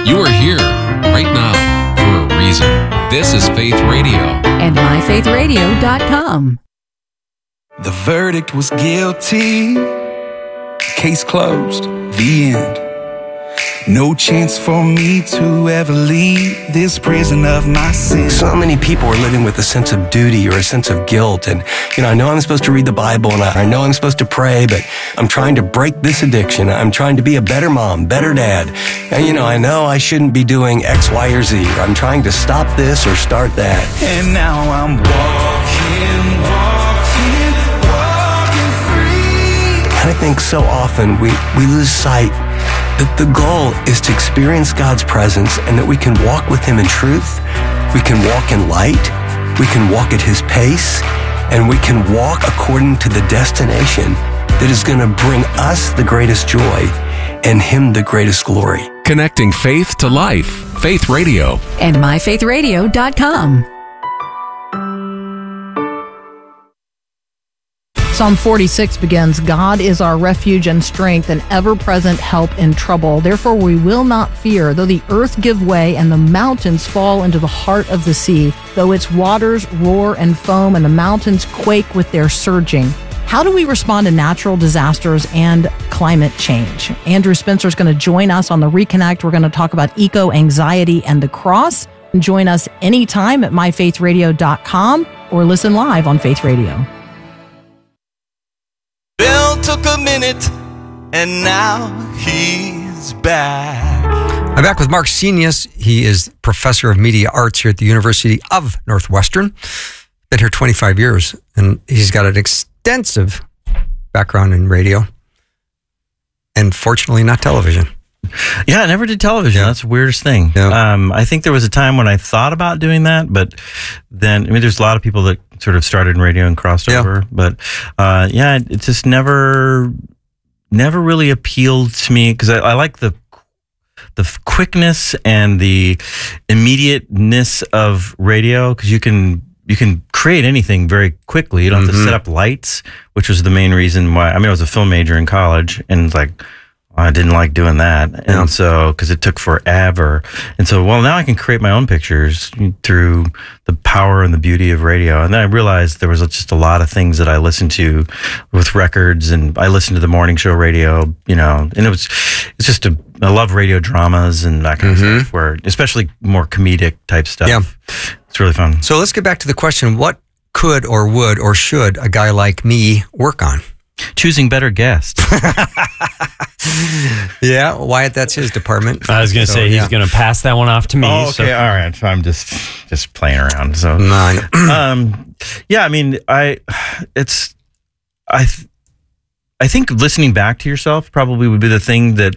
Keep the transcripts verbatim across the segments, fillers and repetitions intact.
You are here right now for a reason. This is Faith Radio. And my faith radio dot com. The verdict was guilty. Case closed. The end. No chance for me to ever leave this prison of my sin. So many people are living with a sense of duty or a sense of guilt. And, you know, I know I'm supposed to read the Bible and I know I'm supposed to pray, but I'm trying to break this addiction. I'm trying to be a better mom, better dad. And, you know, I know I shouldn't be doing X, Y, or Z. I'm trying to stop this or start that. And now I'm walking, walking, walking free. And I think so often we, we lose sight that the goal is to experience God's presence and that we can walk with Him in truth, we can walk in light, we can walk at His pace, and we can walk according to the destination that is going to bring us the greatest joy and Him the greatest glory. Connecting faith to life. Faith Radio. And my faith radio dot com. Psalm forty-six begins, God is our refuge and strength, an ever-present help in trouble. Therefore we will not fear, though the earth give way and the mountains fall into the heart of the sea, though its waters roar and foam and the mountains quake with their surging. How do we respond to natural disasters and climate change? Andrew Spencer is going to join us on the Reconnect. We're going to talk about eco-anxiety and the cross. Join us anytime at my faith radio dot com or listen live on Faith Radio. Bill took a minute, and now he's back. I'm back with Mark Senius. He is professor of media arts here at the University of Northwestern. Been here twenty-five years, and he's got an extensive background in radio, and fortunately not television. Yeah, I never did television. That's the weirdest thing. Yeah. Um, I think there was a time when I thought about doing that, but then, I mean, there's a lot of people that sort of started in radio and crossed yeah. over, but uh, yeah, it just never, never really appealed to me because I, I like the the quickness and the immediateness of radio because you can you can create anything very quickly. You don't have mm-hmm. to set up lights, which was the main reason why. I mean, I was a film major in college, and it's like. I didn't like doing that. And yeah. so, because it took forever. And so, well, now I can create my own pictures through the power and the beauty of radio. And then I realized there was just a lot of things that I listened to with records, and I listened to the morning show radio, you know, and it was, it's just a, I love radio dramas and that kind mm-hmm. of stuff, where, especially more comedic type stuff. Yeah. It's really fun. So let's get back to the question, what could or would or should a guy like me work on? Choosing better guests. Yeah, Wyatt, that's his department. I was going to so, say he's yeah. going to pass that one off to me. Oh, okay, so. all right. So I'm just just playing around. So, no, um, yeah, I mean, I it's I th- I think listening back to yourself probably would be the thing that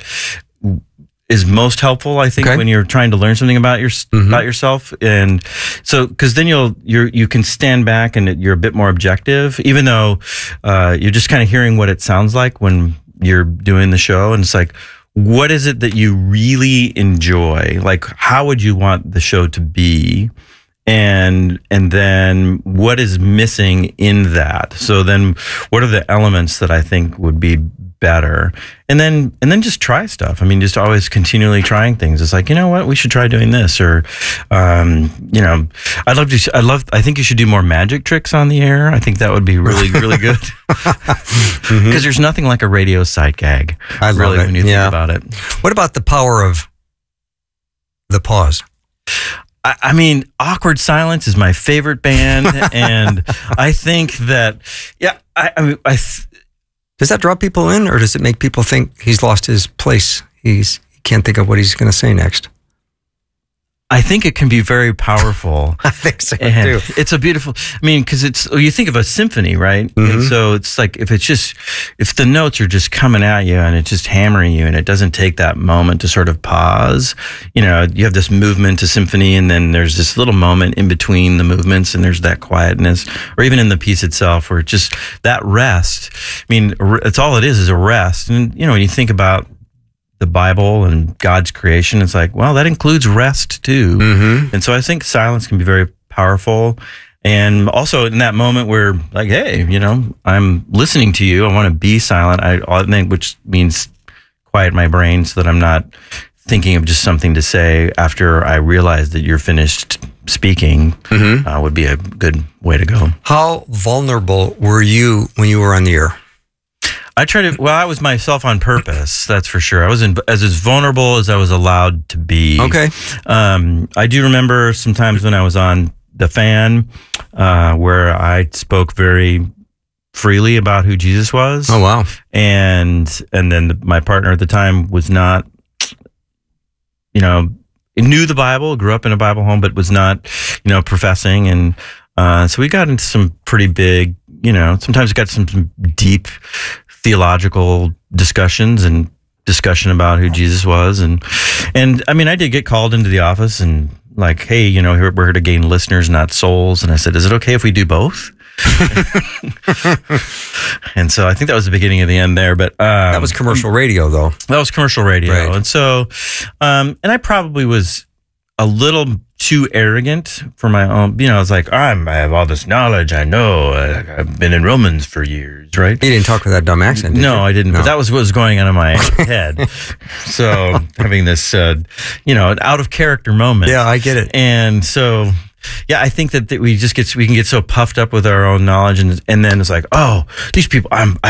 is most helpful. I think okay. when you're trying to learn something about your mm-hmm. about yourself, and so because then you'll you're you can stand back and it, you're a bit more objective, even though uh, you're just kind of hearing what it sounds like when you're doing the show, and it's like, what is it that you really enjoy? Like, how would you want the show to be? And and then what is missing in that? So then what are the elements that I think would be better? And then and then just try stuff. I mean, just always continually trying things. It's like, you know what, we should try doing this, or um, you know, I'd love to I love I think you should do more magic tricks on the air. I think that would be really, really good. Because mm-hmm. there's nothing like a radio sight gag. I really love it. When you yeah. think about it. What about the power of the pause? I, I mean, Awkward Silence is my favorite band, and I think that, yeah, I, I mean, I. Th- does that draw people in, or does it make people think he's lost his place? He's he can't think of what he's going to say next. I think it can be very powerful. I think so and too. It's a beautiful, I mean, because it's, you think of a symphony, right? Mm-hmm. And so it's like, if it's just, if the notes are just coming at you and it's just hammering you and it doesn't take that moment to sort of pause, you know, you have this movement to symphony and then there's this little moment in between the movements and there's that quietness, or even in the piece itself where just that rest. I mean, it's all it is, is a rest. And, you know, when you think about the Bible and God's creation, it's like, well, that includes rest too. Mm-hmm. And so I think silence can be very powerful. And also in that moment where, like, hey, you know, I'm listening to you, I want to be silent, I, I think, which means quiet my brain so that I'm not thinking of just something to say after I realized that you're finished speaking mm-hmm. uh, would be a good way to go. How vulnerable were you when you were on the air? I tried to, well, I was myself on purpose, that's for sure. I was in, as as vulnerable as I was allowed to be. Okay. Um, I do remember sometimes when I was on The Fan, uh, where I spoke very freely about who Jesus was. Oh, wow. And, and then the, my partner at the time was not, you know, knew the Bible, grew up in a Bible home, but was not, you know, professing. And uh, so we got into some pretty big, you know, sometimes got some, some deep theological discussions and discussion about who Jesus was. And, and I mean, I did get called into the office and like, hey, you know, we're here to gain listeners, not souls. And I said, is it okay if we do both? And so I think that was the beginning of the end there, but um, that was commercial radio though. That was commercial radio. Right. And so, um, and I probably was a little too arrogant for my own, you know, I was like, I'm, I have all this knowledge. I know I've been in Romans for years, right? You didn't talk with that dumb accent, did No, you? I didn't, No. but that was what was going on in my head. So having this, uh, you know, an out of character moment. Yeah, I get it. And so, yeah, I think that, that we just get, we can get so puffed up with our own knowledge and, and then it's like, oh, these people, I'm,